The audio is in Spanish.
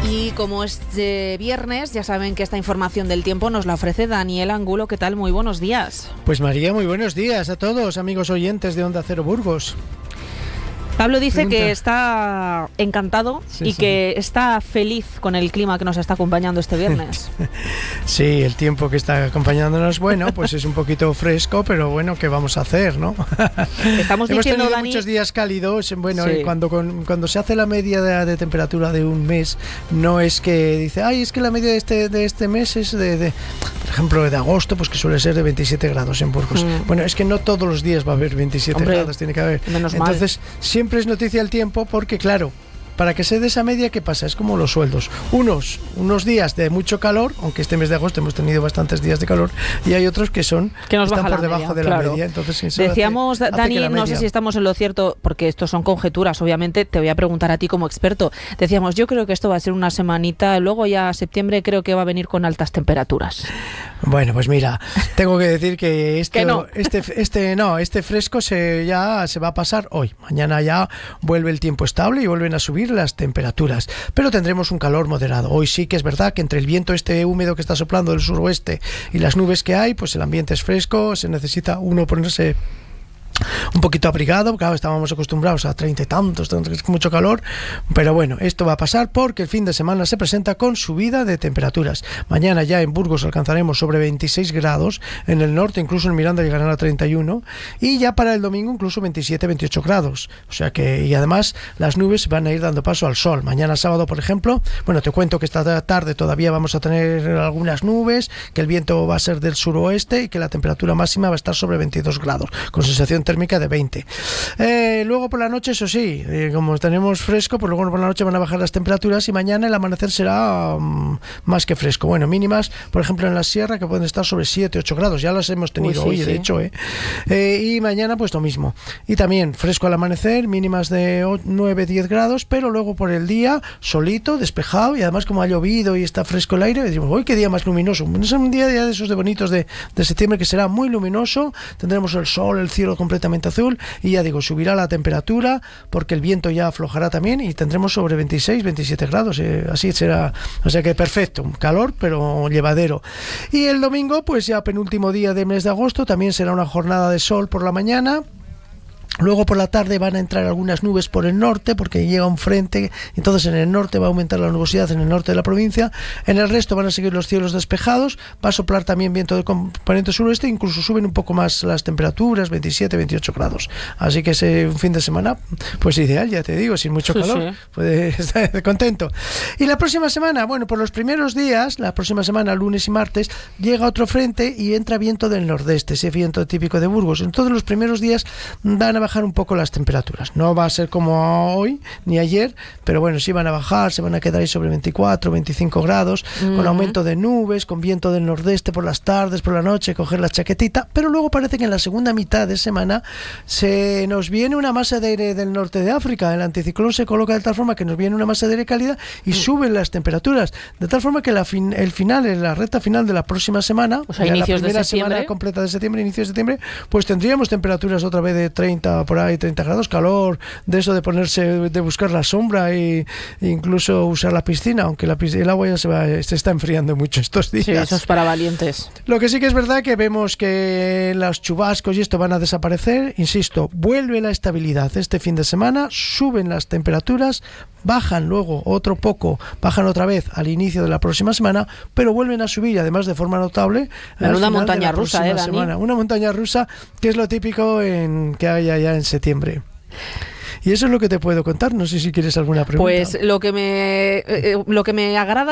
Y como es de viernes, ya saben que esta información del tiempo nos la ofrece Daniel Angulo. ¿Qué tal? Muy buenos días. Pues María, muy buenos días a todos, amigos oyentes de Onda Cero Burgos. Pablo dice que está encantado y que está feliz con el clima que nos está acompañando este viernes. Sí, el tiempo que está acompañándonos, bueno, pues es un poquito fresco, pero bueno, ¿qué vamos a hacer, no? Estamos Hemos diciendo, tenido Dani, muchos días cálidos. Bueno, sí. Cuando se hace la media de temperatura de un mes, no es que dice, ay, es que la media de este mes es por ejemplo, de agosto, pues que suele ser de 27 grados en Burgos. Bueno, es que no todos los días va a haber 27 grados, tiene que haber. Menos Entonces, siempre es noticia el tiempo porque, claro, para que se dé esa media, ¿qué pasa? Es como los sueldos. Unos días de mucho calor, aunque este mes de agosto hemos tenido bastantes días de calor, y hay otros que están por debajo de la media. Entonces, eso decíamos, hace Dani, que no sé si estamos en lo cierto, porque estos son conjeturas, obviamente, te voy a preguntar a ti como experto. Decíamos, yo creo que esto va a ser una semanita, luego ya septiembre creo que va a venir con altas temperaturas. Bueno, pues mira, tengo que decir que no. este fresco ya se va a pasar hoy. Mañana ya vuelve el tiempo estable y vuelven a subir las temperaturas, pero tendremos un calor moderado. Hoy sí que es verdad que entre el viento húmedo que está soplando del suroeste y las nubes que hay, pues el ambiente es fresco, se necesita uno ponerse un poquito abrigado. Claro, estábamos acostumbrados a 30 y tantos, mucho calor, pero bueno, esto va a pasar porque el fin de semana se presenta con subida de temperaturas. Mañana ya en Burgos alcanzaremos sobre 26 grados, en el norte incluso en Miranda llegarán a 31, y ya para el domingo incluso 27, 28 grados, o sea que, y además las nubes van a ir dando paso al sol. Mañana sábado, por ejemplo, bueno, te cuento que esta tarde todavía vamos a tener algunas nubes, que el viento va a ser del suroeste y que la temperatura máxima va a estar sobre 22 grados, con sensación térmica de 20. Luego por la noche, eso sí, como tenemos fresco, pues luego por la noche van a bajar las temperaturas y mañana el amanecer será más que fresco. Bueno, mínimas, por ejemplo, en la sierra que pueden estar sobre 7, 8 grados, ya las hemos tenido hoy, de hecho, y mañana pues lo mismo. Y también fresco al amanecer, mínimas de 9, 10 grados, pero luego por el día, solito, despejado, y además como ha llovido y está fresco el aire, decimos, uy, qué día más luminoso. Es un día ya de esos de bonitos de septiembre que será muy luminoso, tendremos el sol, el cielo completamente azul, y ya digo, subirá la temperatura porque el viento ya aflojará también y tendremos sobre 26, 27 grados, así será, o sea que perfecto, calor pero llevadero. Y el domingo, pues ya penúltimo día del mes de agosto, también será una jornada de sol por la mañana. Luego por la tarde van a entrar algunas nubes por el norte porque llega un frente, entonces en el norte va a aumentar la nubosidad en el norte de la provincia. En el resto van a seguir los cielos despejados, va a soplar también viento de componente suroeste, incluso suben un poco más las temperaturas, 27, 28 grados. Así que ese un fin de semana, pues ideal, ya te digo, sin mucho calor, puedes estar contento. Y la próxima semana, bueno, por los primeros días, la próxima semana, lunes y martes, llega otro frente y entra viento del nordeste, ese viento típico de Burgos. En todos los primeros días van a bajar un poco las temperaturas. No va a ser como hoy ni ayer, pero bueno, sí van a bajar, se van a quedar ahí sobre 24, 25 grados, con aumento de nubes, con viento del nordeste por las tardes, por la noche, coger la chaquetita, pero luego parece que en la segunda mitad de semana se nos viene una masa de aire del norte de África. El anticiclón se coloca de tal forma que nos viene una masa de aire cálida y suben las temperaturas, de tal forma que la recta final de la próxima semana, o sea, inicios la primera de septiembre, semana completa de septiembre, inicio de septiembre, pues tendríamos temperaturas otra vez de 30 por ahí, 30 grados, calor, de eso de buscar la sombra e incluso usar la piscina, aunque el agua ya se está enfriando mucho estos días. Sí, eso es para valientes. Lo que sí que es verdad que vemos que los chubascos y esto van a desaparecer, insisto, vuelve la estabilidad este fin de semana, suben las temperaturas, bajan luego bajan otra vez al inicio de la próxima semana, pero vuelven a subir, además de forma notable. Una montaña rusa, Dani. Una montaña rusa, que es lo típico que hay allá en septiembre. Y eso es lo que te puedo contar. No sé si quieres alguna pregunta. Pues lo que me agrada